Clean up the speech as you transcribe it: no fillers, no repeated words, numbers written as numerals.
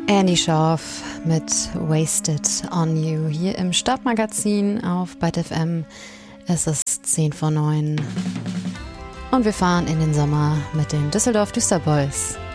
Andy Schorf mit Wasted on You hier im Stadtmagazin auf Byte FM. Es ist 10 vor 9 und wir fahren in den Sommer mit den Düsseldorf Düsterboys.